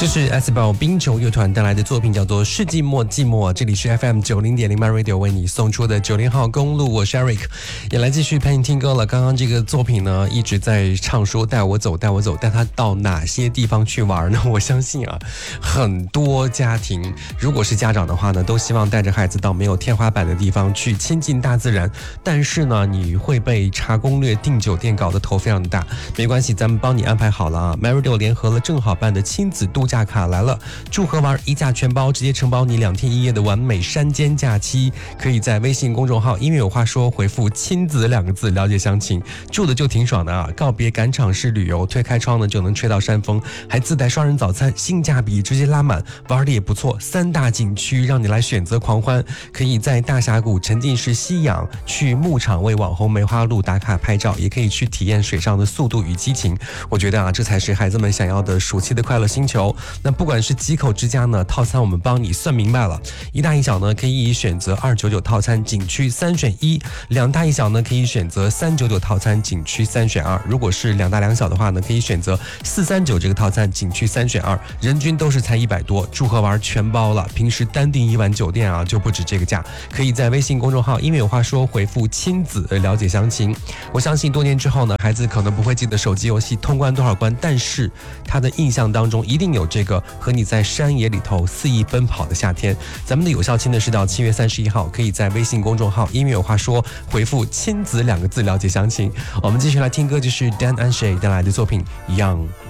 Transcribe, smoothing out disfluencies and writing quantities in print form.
这是 Asbel 冰球乐团带来的作品，叫做《世纪末寂寞》。这里是 FM90.0 My Radio 为你送出的90号公路，我是 Eric， 也来继续陪你听歌了。刚刚这个作品呢，一直在唱说带我走，带我走，带他到哪些地方去玩呢？我相信啊，很多家庭如果是家长的话呢，都希望带着孩子到没有天花板的地方去亲近大自然。但是呢，你会被查攻略、订酒店搞得头非常大。没关系，咱们帮你安排好了啊。My Radio 联合了正好办的亲子度假卡来了，住和玩一价全包，直接承包你2天1夜的完美山间假期。可以在微信公众号音乐有话说回复亲子2个字了解详情。住的就挺爽的啊，告别赶场式旅游，推开窗呢就能吹到山峰，还自带双人早餐，性价比直接拉满，玩的也不错。3大景区让你来选择狂欢，可以在大峡谷沉浸式吸氧，去牧场为网红梅花鹿打卡拍照，也可以去体验水上的速度与激情。我觉得啊，这才是孩子们想要的暑期的快乐星球。那不管是几口之家呢，套餐我们帮你算明白了。一大一小呢，可以选择299套餐，景区3选1；两大一小呢，可以选择399套餐，景区3选2。如果是两大两小的话呢，可以选择439这个套餐，景区3选2，人均都是才100多，住和玩全包了。平时单订1晚酒店啊，就不止这个价。可以在微信公众号音乐有话说回复亲子了解详情。我相信多年之后呢，孩子可能不会记得手机游戏通关多少关，但是他的印象当中一定有这个和你在山野里头肆意奔跑的夏天。咱们的有效期呢是到7月31号，可以在微信公众号音乐有话说回复亲子2个字了解详情。我们继续来听歌，就是 Dan and Shay 带来的作品 Young。